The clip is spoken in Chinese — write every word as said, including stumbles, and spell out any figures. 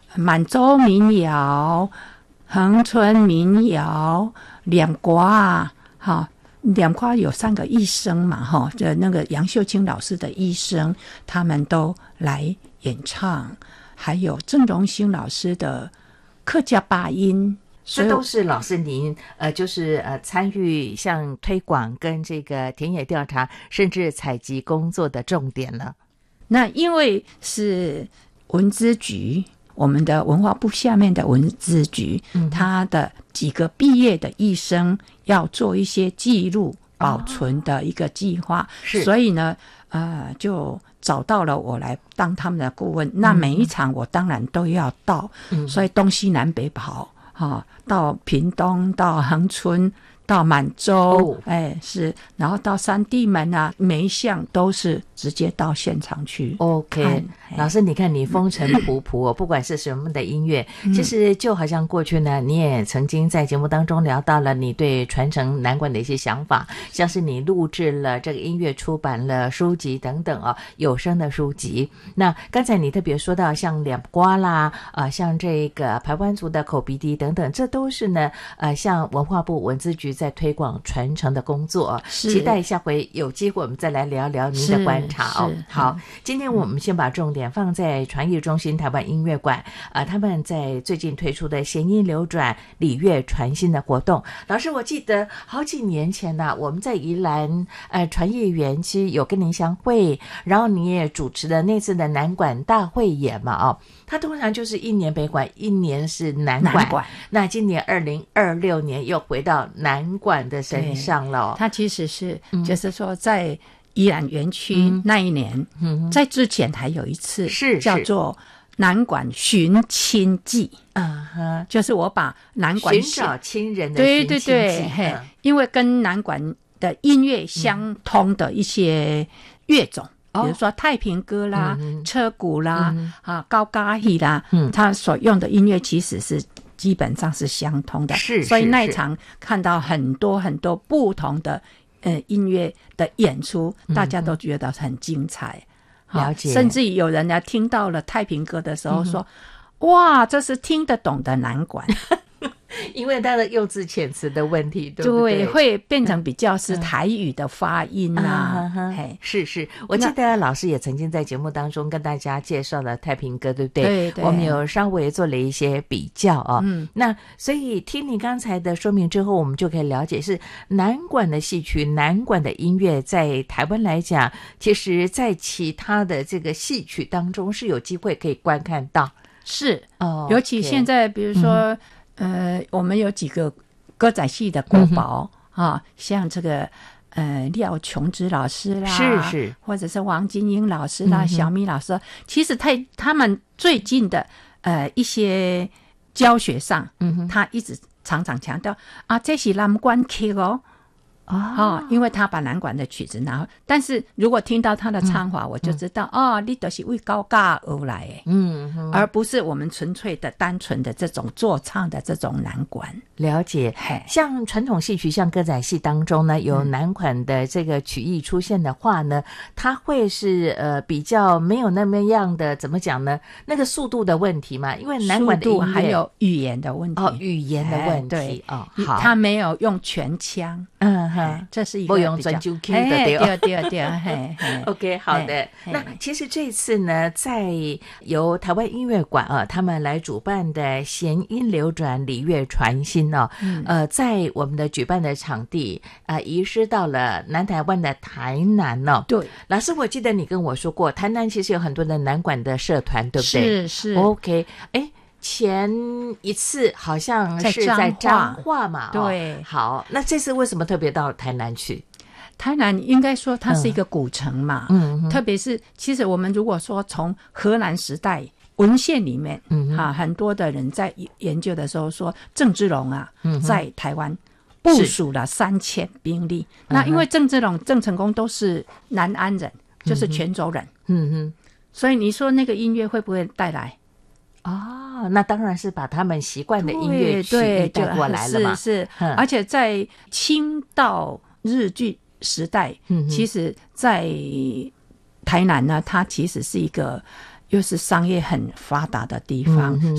满洲民谣、恒春民谣、两呱啊，哈，两呱有三个医生嘛，哈，就那个杨秀清老师的医生，他们都来演唱，还有郑荣兴老师的客家八音。 这都是老师您呃，就是呃参与像推广跟这个田野调查，甚至采集工作的重点了。 那因为是文资局，我们的文化部下面的文资局，嗯，他的几个毕业的医生要做一些记录保存的一个计划，哦，所以呢，呃，就找到了我来当他们的顾问。那每一场我当然都要到，嗯，所以东西南北跑。哦，到屏东，到恒春，到满洲，哦，哎，是，然后到三地门啊，每一项都是直接到现场去。 OK， 老师，你看你风尘仆仆，哦，不管是什么的音乐，嗯，其实就好像过去呢，你也曾经在节目当中聊到了你对传承南管的一些想法，像是你录制了这个音乐，出版了书籍等等啊，有声的书籍。那刚才你特别说到像两瓜啦，呃，像这个排湾族的口鼻笛等等，这都是呢，呃，像文化部文资局在推广传承的工作。期待下回有机会我们再来聊聊您的观察哦。好，今天我们先把重点放在传艺中心台湾音乐馆，呃，他们在最近推出的弦音流转礼乐传新的活动。老师，我记得好几年前呢，啊，我们在宜兰呃传艺园区有跟您相会，然后你也主持了那次的南管大汇演嘛，哦，它通常就是一年北管，一年是南管。南管那今年二零二六年又回到南管的身上了，哦。 它其实是，嗯，就是说在宜兰园区那一年，嗯嗯，在之前还有一次是叫做南管寻亲记，嗯哼，就是我把南管寻找亲人的寻亲记，对对对， 嗯，因为跟南管的音乐相通的一些乐种，嗯，比如说太平歌啦、嗯、车鼓啦、嗯、啊高嘎戏啦，嗯，它所用的音乐其实是基本上是相通的，是，所以那一场看到很多很多不同的呃音乐的演出，大家都觉得很精彩。嗯，了解，甚至有人呢听到了太平歌的时候说，嗯，哇，这是听得懂的南管。 因为它的用字遣词的问题，对不对？ 对，会变成比较是台语的发音啊。 嗯嗯，是是，我记得老师也曾经在节目当中跟大家介绍了太平歌，对不对？对对，我们有稍微做了一些比较啊。嗯，那所以听你刚才的说明之后，我们就可以了解是南管的戏曲、南管的音乐，在台湾来讲，其实在其他的这个戏曲当中是有机会可以观看到。 是哦，尤其现在比如说。嗯呃，我们有几个歌仔戏的国宝，嗯，啊，像这个呃廖琼枝老师啦，是是，或者是王金英老师啦，嗯，小米老师，其实他他们最近的呃一些教学上，嗯，他一直常常强调啊，这是南管曲哦。哦，因为他把南管的曲子拿，但是如果听到他的唱法，嗯，我就知道，嗯，哦，你都是为高嘎而来，嗯，嗯，而不是我们纯粹的单纯的这种做唱的这种南管。 了解，像传统戏曲，像歌仔戏当中呢，有南管的这个曲艺出现的话呢，嗯，它会是呃比较没有那么样的怎么讲呢？那个速度的问题嘛，因为南管的音乐还有语言的问题， 哦，语言的问题，对，哦，好， 他没有用全腔，嗯。这是一个不用专注 Q 的，对对对对。 OK， 好的。那其实这次呢，在由台湾音乐馆啊，他们来主办的弦音流转礼乐传新哦，嗯，呃，在我们的举办的场地啊，呃，移师到了南台湾的台南哦。对，老师，我记得你跟我说过，台南其实有很多的南管的社团，对不对？是是。OK， 哎。前一次好像是在彰化嘛，对，哦，好，那这次为什么特别到台南去？ 台南应该说它是一个古城嘛，嗯，特别是其实我们如果说从荷兰时代文献里面，嗯，啊，很多的人在研究的时候说，郑芝龙啊，嗯，在台湾部署了三千兵力，那因为郑芝龙、郑成功都是南安人，就是泉州人，嗯哼，所以你说那个音乐会不会带来？ 哦，那当然是把他们习惯的音乐曲艺带过来了嘛。是是， 嗯，而且在清道日据时代，嗯，其实在台南呢，它其实是一个又是商业很发达的地方，嗯，